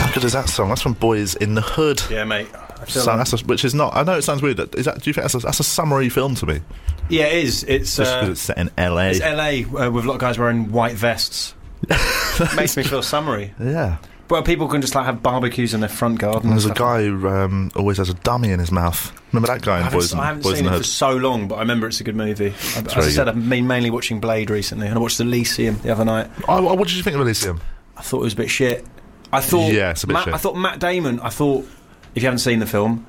How good is that song? That's from Boys in the Hood. Yeah, mate. Which is not. I know it sounds weird. Do you think that's a summery film to me? Yeah, it is. It's just because it's set in LA. It's LA with a lot of guys wearing white vests. Makes me feel summery. Yeah. Well, people can just have barbecues in their front garden. There's a guy who always has a dummy in his mouth. Remember that guy in Boys in the Hood? I haven't seen it for so long, but I remember it's a good movie. As I said, I've been mainly watching Blade recently, and I watched Elysium the other night. What did you think of Elysium? I thought it was a bit shit. I thought it's a bit shit. I thought Matt Damon. if you haven't seen the film,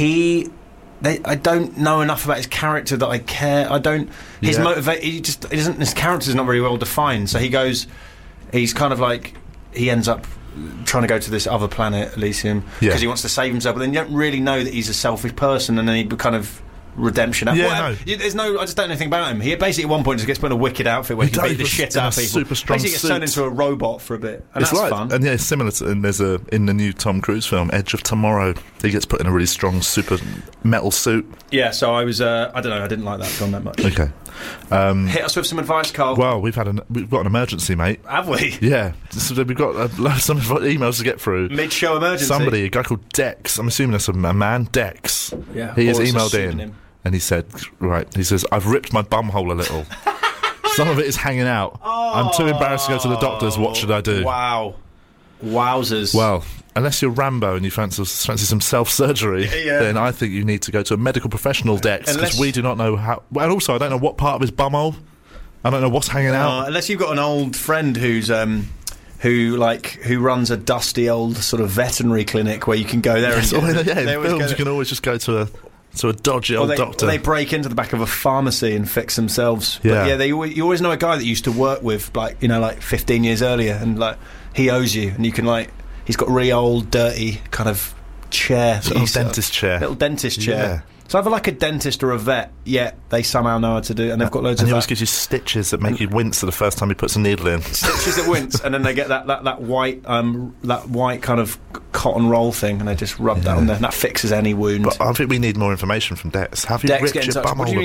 I don't know enough about his character that I care. I don't. His He doesn't. His character's not very well defined. So he's kind of like he ends up trying to go to this other planet, Elysium, because he wants to save himself. But then you don't really know that he's a selfish person, and then he kind of redemption. There's no. I just don't know anything about him. He basically at one point just gets put in a wicked outfit where he can beat the shit out of people. Super strong basically gets turned into a robot for a bit, and that's fun. And it's similar to in the new Tom Cruise film Edge of Tomorrow. He gets put in a really strong super metal suit. Yeah, so I was. I don't know. I didn't like that film that much. Okay. Hit us with some advice, Carl. Well, we've got an emergency, mate. Have we? Yeah. So we've got some emails to get through. Mid-show emergency. A guy called Dex. I'm assuming that's a man. Dex. Yeah. He has emailed in. And he says, I've ripped my bumhole a little. Some of it is hanging out. I'm too embarrassed to go to the doctors. What should I do? Wow. Wowzers. Well, unless you're Rambo and you fancy some self-surgery, then I think you need to go to a medical professional, Dex, because we do not know how... Well, and also, I don't know what part of his bumhole. I don't know what's hanging out. Unless you've got an old friend who runs a dusty old sort of veterinary clinic where you can go there and... in films you can always just go to a dodgy old doctor. Or they break into the back of a pharmacy and fix themselves. Yeah. But you always know a guy that you used to work with, like 15 years earlier, and like he owes you, and you can he's got a really old, dirty kind of chair, little dentist chair. Yeah. So either like a dentist or a vet, they somehow know how to do it, and they've got loads of. And he always gives you stitches that make you wince the first time he puts a needle in. Stitches that wince, and then they get that white kind of cotton roll thing, and they just rub that on there, and that fixes any wound. But I think we need more information from Dex. Have you ripped your bumhole